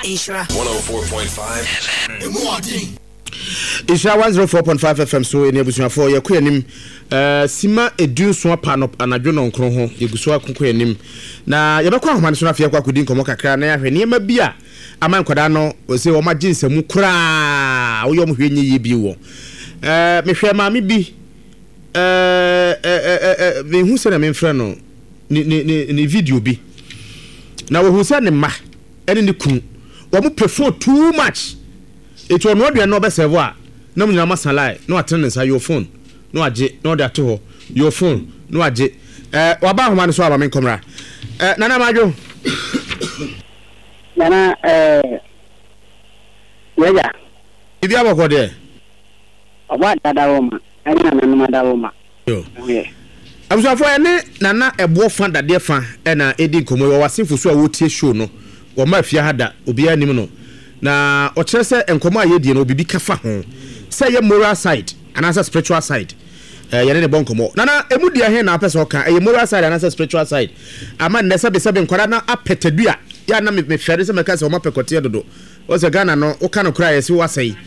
Isra 104.5 Isra 104.5 FM so ene abusuafo ye ko anim sima edunso apanop anadwo no nkro ho yeguso akoko anim na ye bekọ ahomane so na afia kwa kodi nkomo kakra na yahwe ne ma bia ama nkoda no se o ma ginsemu kura wo yom hwenye ye bi wo mehwe ma me bi me hu se na me mfra no ni video bi na wo hu se ne ma ene ne kunu wo mo prefer too much it will not be no be serve a na munyama salai no attend inside your phone no age no da to your phone no age wa ba homa ne so aba men komra nana majo nana yaja ibi aboko de oba dadawoma ani nana madawoma yo abusuafo ene nana ebo fa dade fa na edi komo wo wasefu so a wotie show no wo ma fia hada obi anim no na okyerese enkomo ayedie no obibi kafa ho say ye moral side and as a spiritual side yene ne bonkomo na emudia he na apese oka ye moral side and as a spiritual side ama nnese be sebe nkwara na apetadua ya na me fere se meka se o mapekote dodo o se Ghana no o ka no kra ye se wasai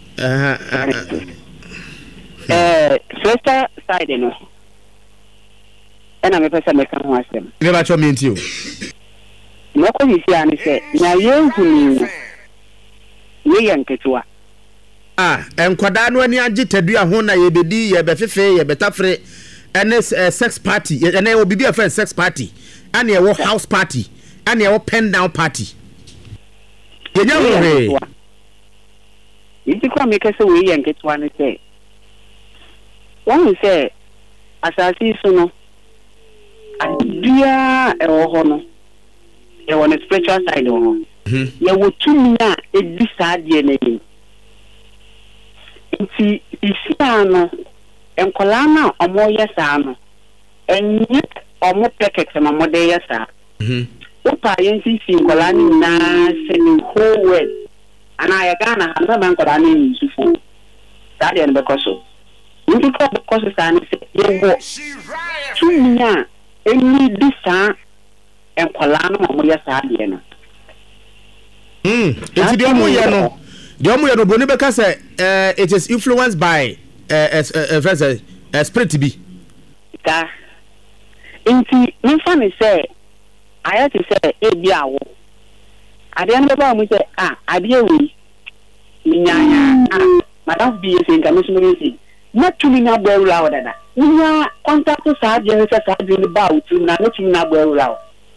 spiritual side no ena me pesa me kan ho asem ne ba cho menti o no ko yisi ani se na yenhu ni yenketwa enkwada no ani age tadua ho na yebedi yebefefe yebetafre ene sex party ene obibi afa sex party ane ewo house party ane ewo pen down party yenya ho yiti kwa mekese we yenketwa ne se won se asasi so no adia ewo ho no ewo ne spiritual side ho ya wotumia edisa de na yin nti isiano enkola na omoye sa no enye omo peket na mode ya sa opa yen si enkola ni na se ni whole world ana ya Ghana anda man kola ni sufu that dey because nti ko because sa ni se yewo tumia eni disa enkola na omoye sa de na it's the omoye no boni beka say it is influenced by spirit be ka inti nfa me say ayati say ebi awo ade an ba mu say ade ewi nyanya madam bi say nka so me say na tumi na gberu la odada nya contact sa je se sa je ni ba utu na tumi na gberu la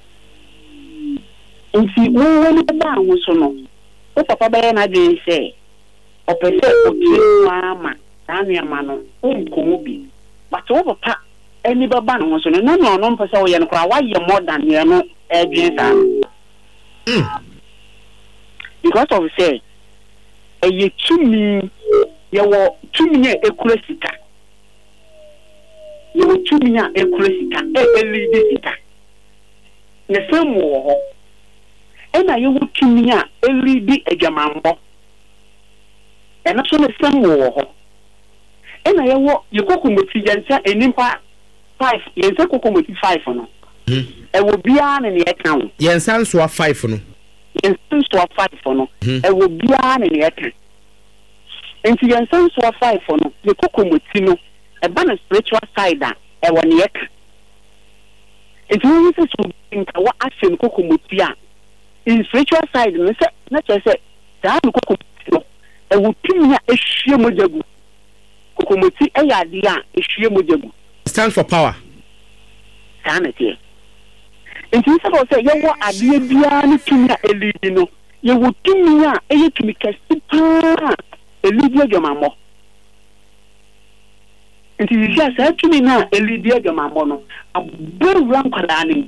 nti wo ni ba wo so no o papa ba na de se o pese o ti mama tanu ama no o nkomo bi but o papa eni baba no so no no pese o ye no kra wa ye more than ye no edwin sa because of say ye tumi ye wo tumi e ekura sika ye wo tumi a ekura sika lead sika ne femu wo ho ena ye wutumi a elidi adwamambo ena so ne sam wo ho ena ye wo ye kokomoti yensa enimpa 5 yensa kokomoti 5 no e wo bia ne ye kan yensa nso 5 no yensa nso 5 no e wo bia ne ye kan enti yensa nso 5 no ye kokomoti no e ba na spiritual side a e wo ne ye kan enti wo se so nka wa asem kokomoti a in spiritual side me say na say da no kokomoti no e wutumi a ehwie mojagu kokomoti e ya de a ehwie mojagu stands for power sanity nti say ye wo ade bia ne tumi a elidi no ye wutumi a e yetumi kasi pa elidi adwamammo nti yi say tumi na elidi adwamammo no abura nkwala ni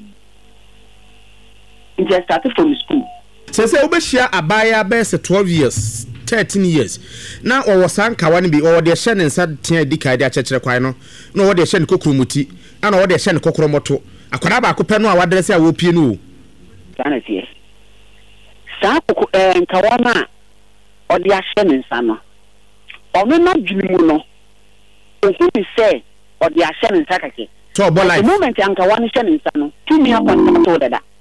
just started from school. Say obeshia abaya best 12 years, 13 years. Now or sanka one be or the shen and sad tin dika dia chechere kwan no. No what the shen kokrumuti, and or the shen kokromoto. Akwara ba akopɛ no a wadrese a wopie no. Sanity. Sa nkawana or the shen nsa no. Ono na dwumu no. Ohu bi say or the shen nsa kake. So bola. The moment ankawana shen nsa no, tumi akwanto dada.